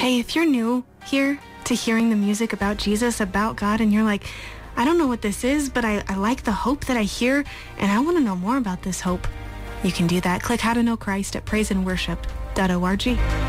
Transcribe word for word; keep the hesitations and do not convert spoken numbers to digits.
Hey, if you're new here to hearing the music about Jesus, about God, and you're like, I don't know what this is, but I, I like the hope that I hear, and I want to know more about this hope, you can do that. Click How to Know Christ at praise and worship dot org.